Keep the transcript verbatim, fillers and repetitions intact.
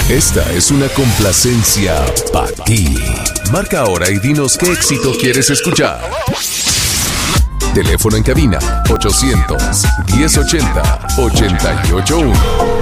Esta es una complacencia para ti. Marca ahora y dinos qué éxito quieres escuchar. Teléfono en cabina ochocientos, diez ochenta, ochenta y ocho uno.